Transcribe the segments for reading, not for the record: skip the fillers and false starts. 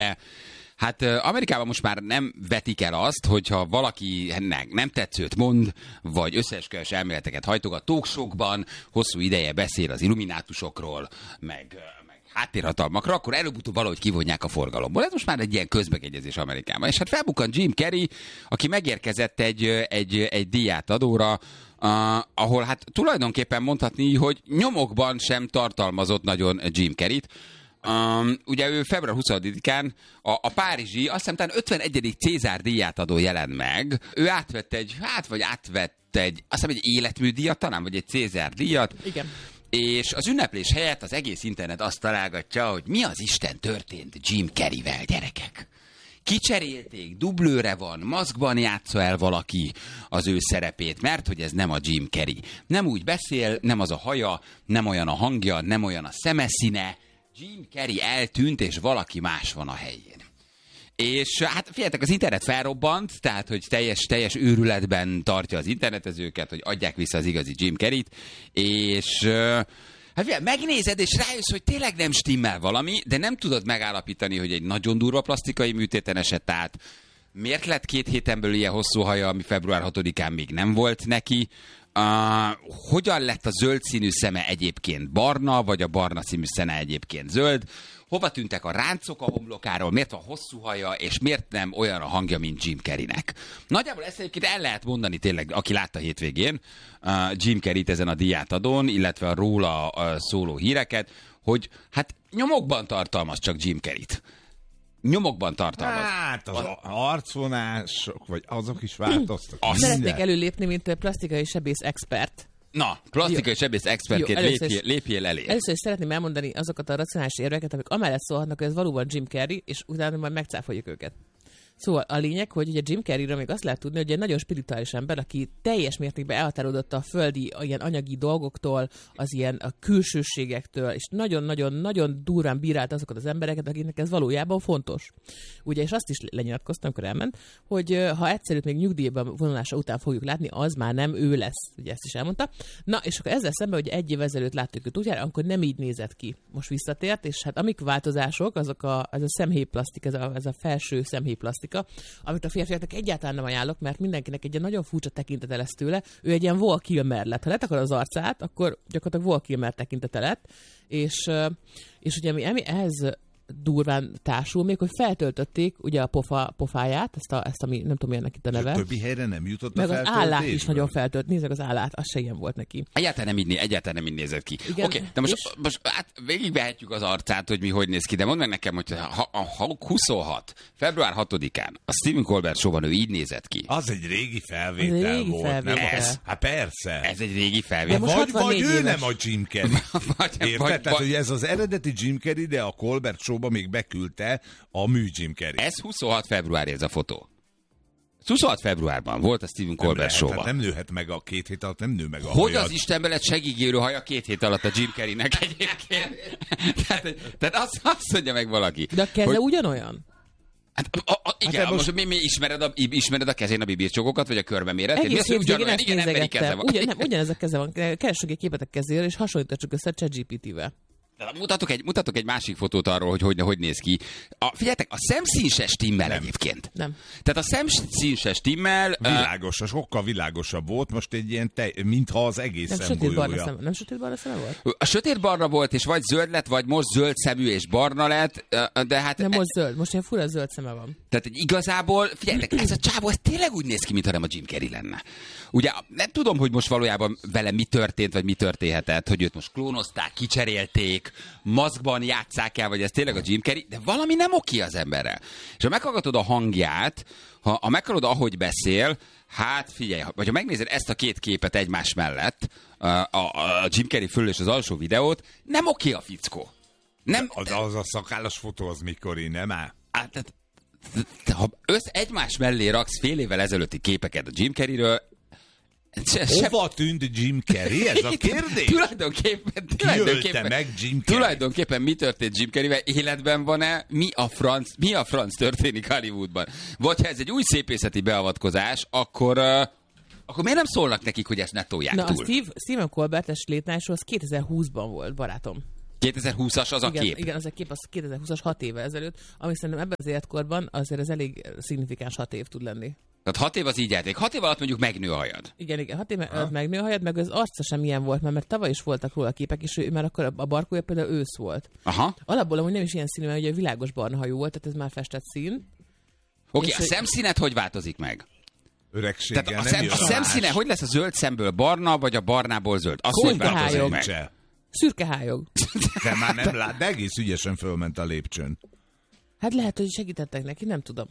de hát Amerikában most már nem vetik el azt, hogyha valakinek nem tetszőt mond, vagy összeesküvés elméleteket hajtogat talkshowkban, hosszú ideje beszél az illuminátusokról, meg háttérhatalmakra, akkor előbb-utóbb valahogy kivonják a forgalomból. Ez most már egy ilyen közmegegyezés Amerikában. És hát felbukkant Jim Carrey, aki megérkezett egy díjátadóra, ahol hát tulajdonképpen mondhatni, hogy nyomokban sem tartalmazott nagyon Jim Carreyt. Ugye ő február 26-án a párizsi, azt hiszem talán 51. Cézár díjátadó jelent meg. Ő átvett egy életműdíjat talán, vagy egy Cézár díjat. Igen. És az ünneplés helyett az egész internet azt találgatja, hogy mi az Isten történt Jim Carreyvel, gyerekek. Kicserélték, dublőre van, maszkban játsza el valaki az ő szerepét, mert hogy ez nem a Jim Carrey. Nem úgy beszél, nem az a haja, nem olyan a hangja, nem olyan a szemeszíne. Jim Carrey eltűnt, és valaki más van a helyén. És hát figyeljetek, az internet felrobbant, tehát hogy teljes őrületben tartja az internetezőket, hogy adják vissza az igazi Jim Carreyt, és hát figyelj, megnézed, és rájössz, hogy tényleg nem stimmel valami, de nem tudod megállapítani, hogy egy nagyon durva plasztikai műtéten esett át. Miért lett 2 héten belül ilyen hosszú haja, ami február 6-án még nem volt neki? Hogyan lett a zöld színű szeme egyébként barna, vagy a barna színű szeme egyébként zöld? Hova tűntek a ráncok a homlokáról, miért van hosszú haja, és miért nem olyan a hangja, mint Jim Carreynek? Nagyjából ezt egyébként el lehet mondani tényleg, aki látta hétvégén Jim Carreyt ezen a díjátadón, illetve a róla szóló híreket, hogy hát nyomokban tartalmaz csak Jim Carreyt. Nyomokban tartalmaz. Hát az arcvonások, vagy azok is változtak. Szeretnék előlépni, mint plastikai sebész expert. Na, plastikai sebész expertként lépjél elé. Először is szeretném elmondani azokat a racionális érveket, amik amellett szólhatnak, hogy ez valóban Jim Carrey, és utána majd megcáfoljuk őket. Szóval a lényeg, hogy ugye Jim Carreyről még azt lehet tudni, hogy egy nagyon spirituális ember, aki teljes mértékben elhatárolódott a földi, ilyen anyagi dolgoktól, az ilyen a külsőségektől, és nagyon-nagyon-nagyon durván bírált azokat az embereket, akiknek ez valójában fontos. Ugye, és azt is lenyilatkoztam, amikor elment, hogy ha egyszerűt még nyugdíjban vonulása után fogjuk látni, az már nem ő lesz. Ugye ezt is elmondta. Na, és akkor ezzel szemben, hogy egy év ezelőtt láttuk őt utjára, akkor nem így nézett ki. Most visszatért, és hát amik változások, azok ez a szemhéjplasztik, ez a felső szemhéjplasztik, amit a férfiaknak egyáltalán nem ajánlok, mert mindenkinek egy nagyon furcsa tekintete lesz tőle. Ő egy ilyen Val Kilmer lett. Ha letakar az arcát, akkor gyakorlatilag Val Kilmer tekintete lett. És ugye ami ehhez durván társul, még hogy feltöltötték ugye a pofáját, ezt ami nem tudom, milyennek itt a neve. És a többi helyre nem jutott meg a feltöltés? Meg az állát is nagyon feltölt. Nézzük az állát, az se ilyen volt neki. Egyáltalán nem így nézett ki. Oké, de most hát végigvehetjük az arcát, hogy mi hogy néz ki, de mondd meg nekem, hogy ha 26. február 6-án a Stephen Colbert Show-ban ő így nézett ki. Az egy régi felvétel volt, nem ez? Hát persze. Ez egy régi felvétel. Vagy ő nem a Jim Carrey. Érted? Tehát, hogy ez az eredeti Jim Carrey, de a Colbert Show-ba még beküldte a mű Jim Carrey. Ez 26 február ez a fotó. 26 februárban volt a Stephen Colbert Show-ban. Nem nőhet meg a 2 hét alatt, nem nő meg a hogy hajad. Az Istenbe lett segígérő haja 2 hét alatt a Jim Carreynek egyébként. tehát azt mondja meg valaki. De a keze ugyanolyan? Hát, igen, hát most mi ismered a kezén a bibircsokokat, vagy a körbeméretét? Egész hétvégén ezt nézegettem. Ugyanez a keze van. Keressük egy képet a kezére, és hasonlítassuk össze a ChatGPT-vel. Mutatok egy másik fotót arról, hogy néz ki. Figyeljetek, a szemszín se stimmel egyébként. Nem. Tehát a szemszín se stimmel. Világos, sokkal világosabb volt, most egy ilyen mintha az egész szemgolyója. Nem sötétbarna szeme volt? A sötétbarna volt, és vagy zöld lett, vagy most zöld szemű és barna lett, de hát... Nem, most zöld, most ilyen fura zöld szeme van. Tehát igazából, figyeljetek, ez a csávó, ez tényleg úgy néz ki, mintha nem a Jim Carrey lenne. Ugye nem tudom, hogy most valójában vele mi történt, vagy mi történhetett, hogy őt most klónozták, kicserélték, maszkban játsszák el, vagy ez tényleg a Jim Carrey, de valami nem oké az emberre. És ha meghallgatod a hangját, ha meghallod, ahogy beszél, hát figyelj, vagy ha megnézed ezt a 2 képet egymás mellett, a Jim Carrey fölül és az alsó videót, nem oké a fickó. Nem, az a szakállas fotó az mikori, nem áll? Hát, ha egymás mellé raksz fél évvel ezelőtti képeket a Jim Carreyről, hova tűnt Jim Carrey? Ez a kérdés? Tulajdonképpen mi történt Jim Carreyvel? Életben van-e? Mi a franc történik Hollywoodban? Vagy ha ez egy új szépészeti beavatkozás, akkor miért nem szólnak nekik, hogy ezt ne tolják túl? A Stephen Colbert-es Late Night Show az 2020-ban volt, barátom. 2020-as az a igen, kép? Igen, az a kép, az 2020-as 6 éve ezelőtt, ami szerintem ebben az életkorban azért ez elég szignifikáns 6 év tud lenni. Tehát 6 év az így játék. 6 év alatt mondjuk megnő a hajad. Igen, 6 év alatt megnő a hajad, meg az arca sem ilyen volt, mert tavaly is voltak róla képek, és mert akkor a barkója például ősz volt. Aha. Alapból amúgy nem is ilyen színű, mert ugye világos barna hajú volt, tehát ez már festett szín. Oké, a szemszínet hogy változik meg? Öregséggel tehát a szemszíne hogy lesz a zöld szemből barna, vagy a barnából zöld? Az hogy változik meg? Szürke hályog. De már nem lát, de egész ügyesen fölment a lépcsőn. Hát lehet, hogy segítettek neki, nem tudom.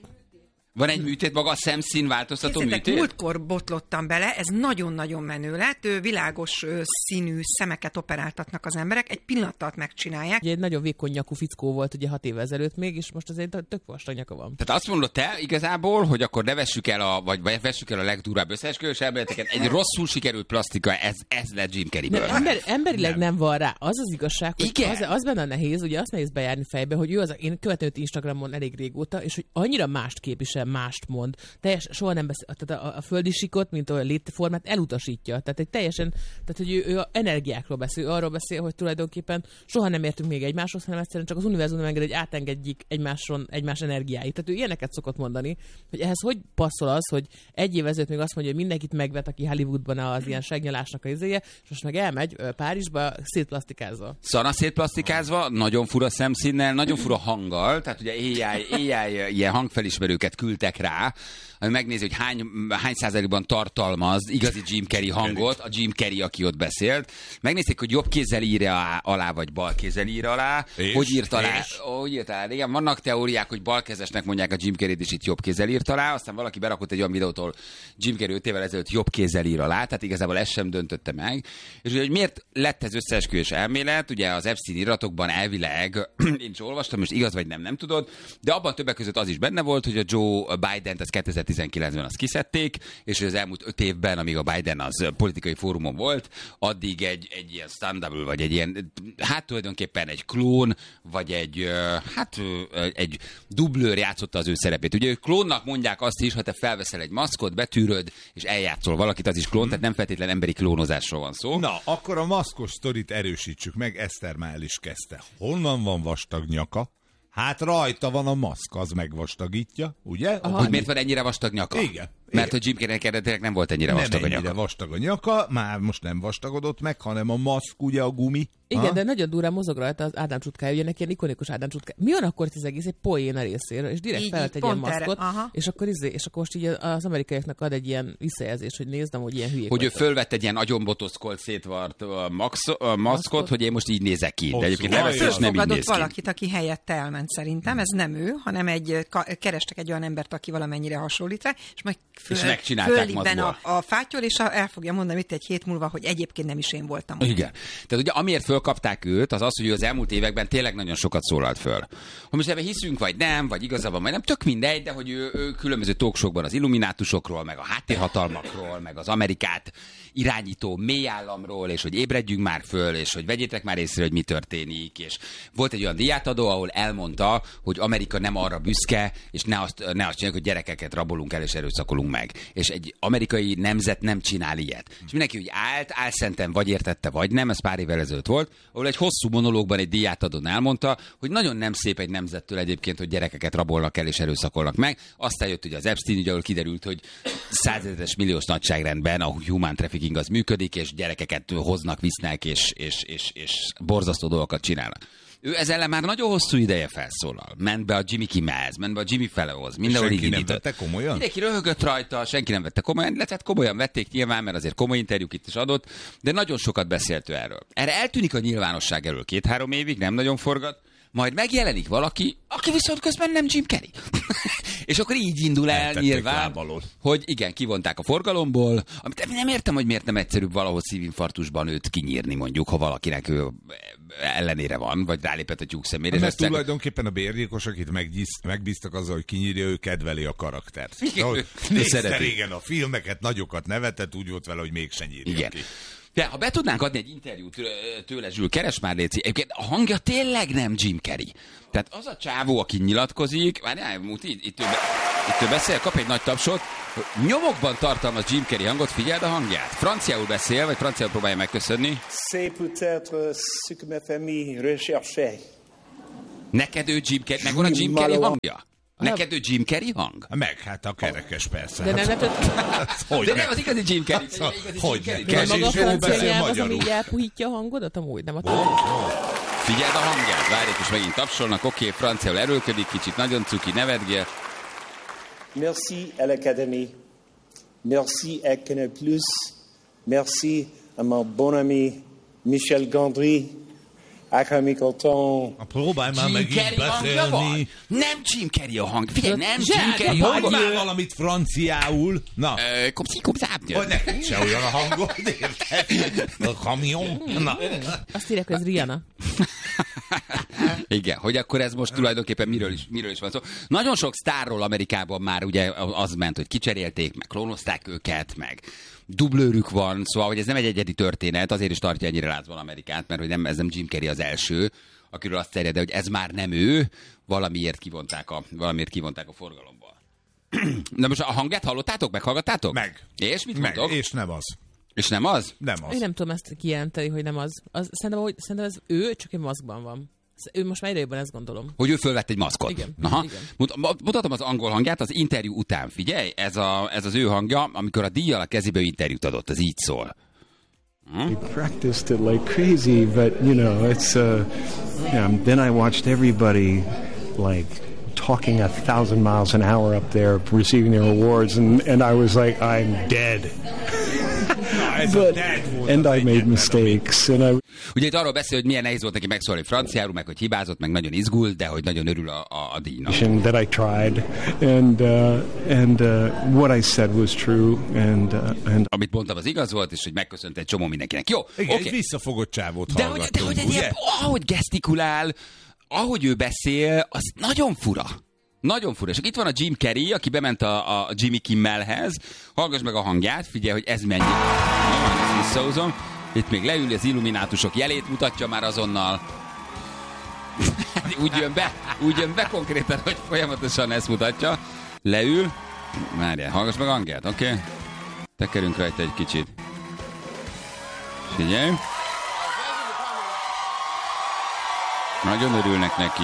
Van egy műtét, maga a szemszín változtató műtét? Múltkor botlottam bele, ez nagyon-nagyon menő lett. Világos színű szemeket operáltatnak az emberek, egy pillanat alatt megcsinálják. Ugye egy nagyon vékony nyakú fickó volt ugye 6 évvel ezelőtt még, és most azért tök vastag nyaka van. Tehát azt mondod te igazából, hogy akkor ne vessük el vagy vessük el a legdurvább összeesküvős elméleteket. Egy rosszul sikerült plastika, ez lett Jim Carreyből. Emberileg nem van rá. Az az igazság, hogy az benne nehéz, ugye azt nehéz bejárni fejbe, hogy ő én követem őt Instagramon elég régóta, és hogy annyira mást képvisel, mást mond. Soha nem beszél, tehát a földi sikot, mint a létformát elutasítja. Tehát egy teljesen, tehát hogy ő energiákról beszél, ő arról beszél, hogy tulajdonképpen soha nem értünk még egymáshoz, hanem egyszerűen csak az univerzum nem enged, hogy átengedjük egymás energiáit. Tehát ő ilyeneket szokott mondani, hogy ehhez hogy passzol az, hogy egy év ezelőtt még azt mondja, hogy mindenkit megvet, aki Hollywoodban az ilyen segnyalásnak a izéje, és most meg elmegy Párizsba szétplasztikázva. Szana szétplasztikázva, nagyon fura szemszínnel, nagyon fura hanggal, tehát ugye AI ilyen hangfelismerőket küldtek rá, ami megnézi, hogy hány százalékban tartalmaz igazi Jim Carrey hangot, a Jim Carrey, aki ott beszélt. Megnézték, hogy jobb kézzel írja alá, vagy bal kézzel ír alá. Hogy írt alá? Igen, vannak teóriák, hogy balkezesnek mondják a Jim Carreyt, és itt jobb kézzel írt alá. Aztán valaki berakott egy olyan videót, ahol Jim Carrey 5 évvel ezelőtt jobb kézzel ír alá, tehát igazából ez sem döntötte meg. És ugye, hogy miért lett ez összeesküvés elmélet, ugye az Epstein iratokban elvileg, én is olvastam, most igaz vagy nem tudod, de abban többek között az is benne volt, hogy a Joe Bident az 2019-ben azt kiszedték, és az elmúlt 5 évben, amíg a Biden az politikai fórumon volt, addig egy ilyen stand-up, vagy egy ilyen, hát tulajdonképpen egy klón, vagy egy dublőr játszotta az ő szerepét. Ugye klónnak mondják azt is, ha te felveszel egy maszkot, betűröd, és eljátszol valakit, az is klón, tehát nem feltétlenül emberi klónozásról van szó. Na, akkor a maszkos sztorit erősítsük meg, Eszter már el is kezdte. Honnan van vastag nyaka? Hát rajta van a maszk, az megvastagítja, ugye? Hogy miért van ennyire vastag nyaka? Igen. Mert hogy Jim Carreynek eredetileg nem volt ennyire vastag a nyaka. Nem ennyire vastag a nyaka, már most nem vastagodott meg, hanem a maszk, ugye a gumi. Igen, de nagyon durán mozog rajta az Ádám csutkája, ugye neki ilyen ikonikus Ádám csutkája. Mi van akkor itt az egész? Egy poén a részéről, és direkt felvett egy ilyen maszkot, és akkor most így az amerikaiaknak ad egy ilyen visszajelzés, hogy nézd, hogy ilyen hülyék. Hogy ő fölvett egy ilyen agyonbotoszkolt szétvart maszkot, hogy én most így nézek ki. De egyébként levesszés nem így néz ki. Valakit, aki helyette elment szerintem, ez nem ő, hanem kerestek egy olyan embert, aki valamennyire hasonlít rá, és majd fölibben a fátyol, és el fogja mondani itt egy hét múlva, hogy egyébként nem is én voltam. Igen. Tehát ugye amiért fölkapták őt, az az, hogy ő az elmúlt években tényleg nagyon sokat szólalt föl. Hogy most ebben hiszünk, vagy nem, vagy igazában, vagy nem, tök mindegy, de hogy ő különböző talkshowkban az illuminátusokról, meg a háttérhatalmakról, meg az Amerikát irányító mélyállamról, és hogy ébredjünk már föl, és hogy vegyétek már észre, hogy mi történik, és volt egy olyan díjátadó, ahol elmondta, hogy Amerika nem arra büszke, és ne azt csináljuk, hogy gyerekeket rabolunk el, és erőszakolunk meg. És egy amerikai nemzet nem csinál ilyet. És mindenki úgy álszenten vagy értette, vagy nem, ez pár évvel ezelőtt volt, ahol egy hosszú monológban egy díjátadón elmondta, hogy nagyon nem szép egy nemzettől egyébként, hogy gyerekeket rabolnak el és erőszakolnak meg. Aztán jött ugye az Epstein ügy, ahol kiderült, hogy 100 000 milliós nagyságrendben a human trafficking az működik, és gyerekeket hoznak, visznek, és borzasztó dolgokat csinálnak. Ő ezzel ellen már nagyon hosszú ideje felszólal. Ment be a Jimmy Kimmelhez, ment be a Jimmy Fallonhoz, mindenhol így indított. Senki nem vette komolyan? Mindenki röhögött rajta, senki nem vette komolyan, illetve komolyan vették nyilván, mert azért komoly interjúk itt is adott, de nagyon sokat beszélt ő erről. Erre eltűnik a nyilvánosság elől 2-3 évig, nem nagyon forgat, majd megjelenik valaki, aki viszont közben nem Jim Carrey. És akkor így indul el nyilván, hogy igen, kivonták a forgalomból, amit nem értem, hogy miért nem egyszerűbb valahogy szívinfarktusban őt kinyírni mondjuk, ha valakinek ő ellenére van, vagy rálépett a tyúk szemére. Mert tulajdonképpen a bérgyilkos, akit megbíztak azzal, hogy kinyírja, ő kedveli a karaktert. Nézte régen a filmeket, nagyokat nevetett, úgy volt vele, hogy mégse nyírja ki. De ha be tudnánk adni egy interjút tőle, Zsül, keres már léci. Egyébként a hangja tényleg nem Jim Carrey. Tehát az a csávó, aki nyilatkozik, itt ő beszél, kap egy nagy tapsot, Nyomokban tartalmaz Jim Carrey hangot, figyeld a hangját. Franciául beszél, vagy franciául próbálja megköszönni. C'est peut-être ce que ma famille recherchait. Neked ő Jim Carrey, megvan a Jim Carrey hangja? Neked ő Jim Carrey hang? Meg, hát a kerekes persze. De nem De nem az igazi Jim Carrey. Hogy nem? Maga a francia nyelv az, ami elpuhítja a hangodat, amúgy nem a Figyeld a hangját, várjuk, és megint tapsolnak. Oké, franciául erőlködik, kicsit nagyon cuki, nevetgél. Merci à l'Académie. Merci à Canal+. Merci à mon bon ami Michel Gondry. Próbálj már meg így beszélni. Nem Jim Carrey a hang. Figyelj, nem Jim Carrey a hang. Mondj már valamit franciául. Na. Kopszápja. Vagy neked se olyan a hangod, érted? A kamion. Na. Azt írják, hogy ez Rihanna. Igen, hogy akkor ez most tulajdonképpen miről is van szó. Nagyon sok sztárról Amerikában már ugye az ment, hogy kicserélték, meg klónozták őket, meg dublőrük van, szóval hogy ez nem egy egyedi történet, azért is tartja ennyire lázban Amerikát, mert hogy ez nem Jim Carrey az első, akiről azt terjed, de hogy ez már nem ő, valamiért kivonták a forgalomból. Na most a hangját hallottátok? Meghallgattátok? Meg. És mit mondok? És nem az. És nem az? Nem az. Én nem tudom ezt kijelenteni, hogy nem az. Szerintem ez ő, csak egy maszkban van. Ő most már idejében ezt gondolom. Hogy ő fölvett egy maszkot. Igen. Aha. Igen. Mutatom az angol hangját az interjú után. Figyelj, ez az ő hangja, amikor a díjjal a kezébe interjút adott. Ez így szól. We practiced it like crazy, but you know, it's then I watched everybody like talking 1,000 miles an hour up there receiving their awards, and I was like, I'm dead. And I made mistakes. Ugye itt arról beszél, hogy milyen nehéz volt neki megszólni franciául, meg hogy hibázott, meg nagyon izgult, de hogy nagyon örül a díjnak. That I tried, and what I said was true, and amit mondtam, az igaz volt, és hogy megköszönt egy csomó mindenkinek. Jó, igen, egy visszafogott csávot hallgattunk. De hogy egy ilyen, ahogy gesztikulál, ahogy ő beszél, az nagyon fura. Nagyon fura. És itt van a Jim Carrey, aki bement a Jimmy Kimmelhez. Hallgass meg a hangját, figyelj, hogy ez mennyi. Ezt visszahozom. Itt még leül, az illuminátusok jelét mutatja már azonnal. úgy jön be konkrétan, hogy folyamatosan ezt mutatja. Leül. Várjál, hallgass meg a hangját, oké? Tekerünk rajta egy kicsit. Figyelj. Nagyon örülnek neki.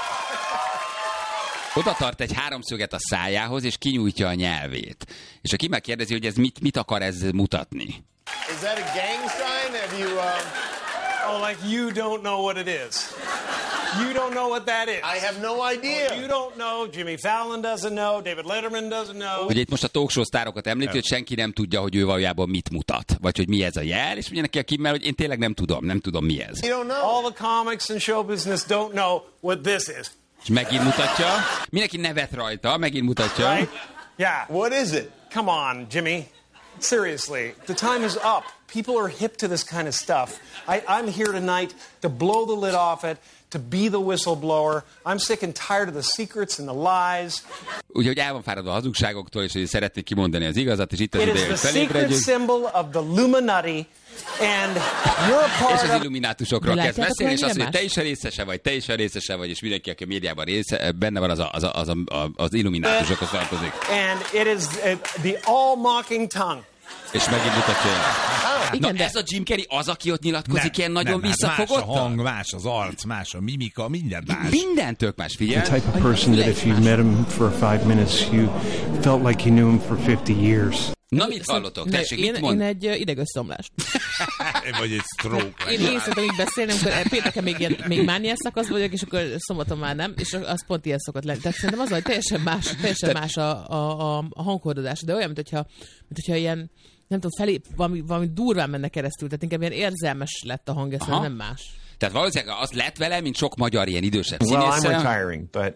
Oda tart egy háromszöget a szájához, és kinyújtja a nyelvét. És aki megkérdezi, hogy ez mit akar ez mutatni. Is that a gang sign? Have you, Oh, like you don't know what it is. You don't know what that is. I have no idea. You don't know. Jimmy Fallon doesn't know. David Letterman doesn't know. Ugye itt most a talkshow sztárokat említi, hogy senki nem tudja, hogy ő valójában mit mutat. Vagy hogy mi ez a jel, és mondja neki a Kimmel, hogy én tényleg nem tudom mi ez. You don't know. All the comics and show business don't know what this is. És megint mutatja. Mindenki nevet rajta, megint mutatja. Right? Yeah. What is it? Come on, Jimmy. Seriously, the time is up. People are hip to this kind of stuff. I'm here tonight to blow the lid off it, to be the whistleblower. I'm sick and tired of the secrets and the lies. Ugye, hogy el van fáradva a hazugságoktól, és hogy szeretnék kimondani az igazat, és itt az ideje, hogy felébredjünk. It is the secret symbol of the Illuminati, and you're a part és az illuminátusokról kezd beszélni, és azt mondja, hogy te is a részese vagy, és mindenki, aki a médiában benne van, az illuminátusokhoz tartozik. And it is the all-mocking tongue. És megint mutatja. Na, ez a Jim Carrey az, aki ott nyilatkozik ilyen nagyon visszafogottan? Más a hang, más az arc, más a mimika, minden más. Minden tök más, figyelj. The type of person that if you met him for 5 minutes, you felt like you knew him for 50 years. Na, mit hallotok? Tessék, mit mond? Én egy idegösszomlást. Vagy egy stroke. Én szoktam így beszélni, amikor pénteken még mániás szakasz vagyok, és akkor szombaton már nem, és az pont ilyen szokott lenni. Tehát szerintem az, hogy teljesen más a hanghordozás, de olyan, mint hogyha ilyen, nem tudom, felé valami durván menne keresztül, tehát inkább ilyen érzelmes lett a hangja, szóval nem más. Tehát valószínűleg az lett vele, mint sok magyar ilyen idősebb színésszel. Well, I'm retiring, but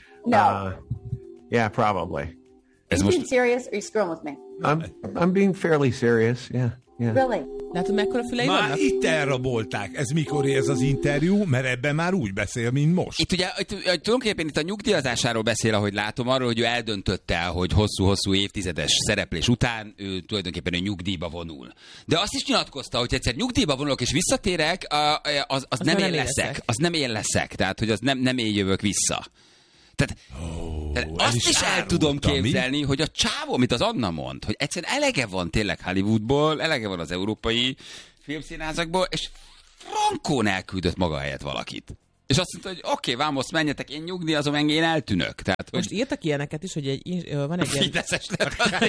yeah, probably. Are you being serious or are you screwing with me? I'm being fairly serious, yeah. Really? Látod, mekkora fülei vannak? Már itt elrabolták. Ez mikor ez az interjú? Mert ebben már úgy beszél, mint most. Itt ugye tulajdonképpen itt a nyugdíjazásáról beszél, ahogy látom, arról, hogy ő eldöntötte, hogy hosszú-hosszú évtizedes szereplés után ő tulajdonképpen nyugdíjba vonul. De azt is nyilatkozta, hogy egyszer nyugdíjba vonulok és visszatérek, az nem én leszek. Az nem én leszek. Tehát, hogy az nem én jövök vissza. Tehát Azt is el tudom képzelni, hogy a csávó, amit az Anna mond, hogy egyszerűen elege van tényleg Hollywoodból, elege van az európai filmszínházakból, és frankón elküldött maga helyett valakit. És azt mondta, hogy oké, vámosz, menjetek, én nyugdíjazom, én eltűnök. Tehát, hogy... Most írtak ilyeneket is, hogy van egy ilyen... Fideszes lett azért.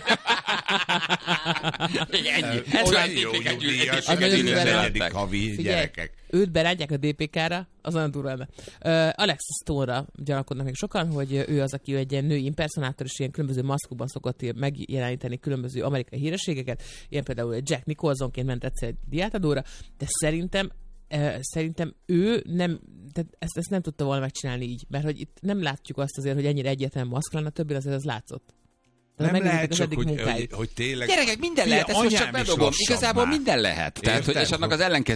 Ennyi. Ez olyan jó nyugdíjas, negyedik havi gyerekek. Őt berántják a DPK-ra, az olyan durva. Alex Stone-ra gyanakodnak még sokan, hogy ő az, aki egy ilyen női impersonátor, és ilyen különböző maszkokban szokott megjeleníteni különböző amerikai hírességeket. Ilyen például Jack Nicholsonként ment egyszer egy diátadóra, de szerintem ő nem, tehát ezt nem tudta volna megcsinálni így, mert hogy itt nem látjuk azt azért, hogy ennyire egyetlen maszk lenne, többi azért az látszott. Nem lehet csak, hogy tényleg... Gyerekek, minden lehet, ezt most csak bedobom. Igazából minden lehet. Tehát, hogy, és annak az ellenkező